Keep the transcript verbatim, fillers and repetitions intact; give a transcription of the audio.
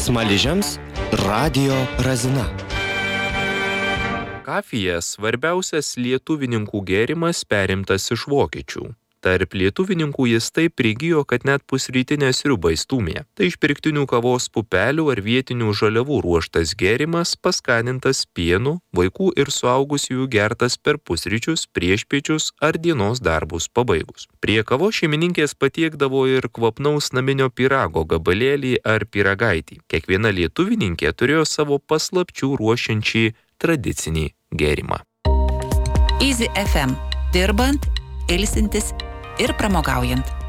Smaližiams radijo razina. Kafija svarbiausias lietuvininkų gėrimas perimtas iš vokiečių. Tarp lietuvininkų jis taip prigijo, kad net pusrytinę sriubą įstūmė. Tai iš pirktinių kavos pupelių ar vietinių žaliavų ruoštas gėrimas, paskanintas pienu, vaikų ir suaugusiųjų gertas per pusryčius, priešpiečius ar dienos darbus pabaigus. Prie kavos šeimininkės patiekdavo ir kvapnaus naminio pyrago gabalėlį ar pyragaitį. Kiekviena lietuvininkė turėjo savo paslapčių ruošiančią tradicinį gėrimą. Easy F M. Dirbant, ilsintis ir pramogaujant.